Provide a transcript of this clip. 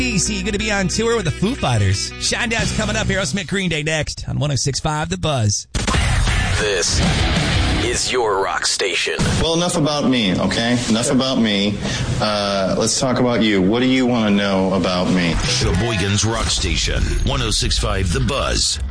AC going to be on tour with the Foo Fighters. Shinedown's coming up. Aerosmith, Green Day next on 106.5 The Buzz. This is your rock station. Well, enough about me, okay? Enough about me. Let's talk about you. What do you want to know about me? Sheboygan's Rock Station, 106.5 The Buzz.